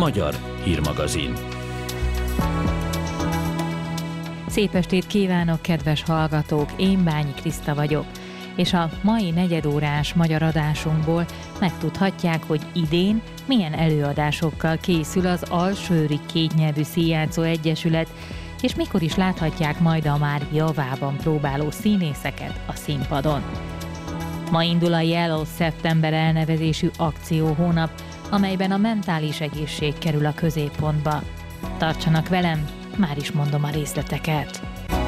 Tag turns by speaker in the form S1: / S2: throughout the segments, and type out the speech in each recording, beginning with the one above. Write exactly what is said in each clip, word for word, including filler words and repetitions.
S1: Magyar hírmagazin.
S2: Szép estét kívánok, kedves hallgatók! Én Bányi Kriszta vagyok, és a mai negyedórás magyar adásunkból megtudhatják, hogy idén milyen előadásokkal készül az Alsóőri Kétnyelvű Színjátszó Egyesület, és mikor is láthatják majd a már javában próbáló színészeket a színpadon. Ma indul a Yellow September elnevezésű akcióhónap, amelyben a mentális egészség kerül a középpontba. Tartsanak velem, már is mondom a részleteket.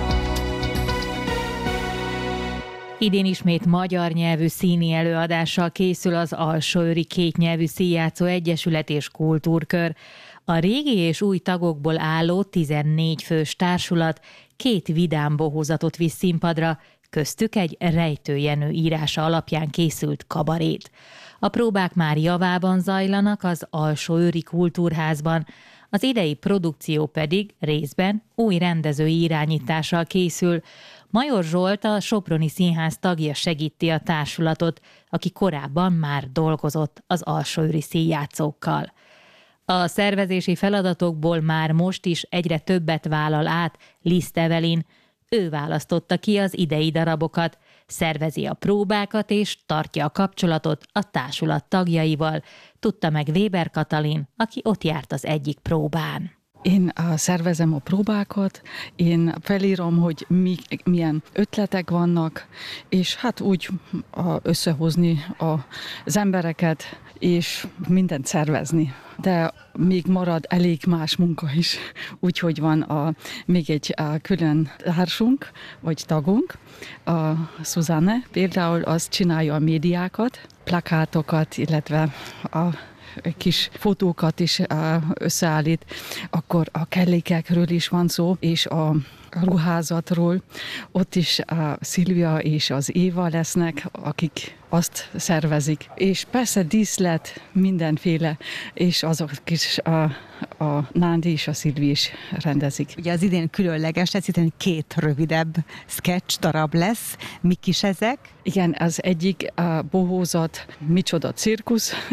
S2: Idén ismét magyar nyelvű színi előadással készül az Alsóőri Kétnyelvű Színjátszó Egyesület és Kultúrkör. A régi és új tagokból álló tizennégy fős társulat két vidám bohózatot visz színpadra, köztük egy Rejtő Jenő írása alapján készült kabarét. A próbák már javában zajlanak az Alsóőri Kultúrházban, az idei produkció pedig részben új rendezői irányítással készül. Major Zsolt, a Soproni Színház tagja segíti a társulatot, aki korábban már dolgozott az alsóőri színjátszókkal. A szervezési feladatokból már most is egyre többet vállal át Liszt Evelin. Ő választotta ki az idei darabokat, szervezi a próbákat és tartja a kapcsolatot a társulat tagjaival, tudta meg Weber Katalin, aki ott járt az egyik próbán.
S3: Én szervezem a próbákat, én felírom, hogy mi, milyen ötletek vannak, és hát úgy összehozni az embereket, és mindent szervezni. De még marad elég más munka is, úgyhogy van a, még egy a külön társunk, vagy tagunk, a Szuzanne, például az csinálja a médiákat, plakátokat, illetve a kis fotókat is összeállít, akkor a kellékekről is van szó, és a ruházatról. Ott is a Szilvia és az Éva lesznek, akik azt szervezik. És persze díszlet, mindenféle, és azok is a, a Nándi és a Szilvi is rendezik.
S4: Ugye az idén különleges, hiszen két rövidebb sketch darab lesz. Mik is ezek?
S3: Igen, az egyik a bohózat, micsoda cirkusz,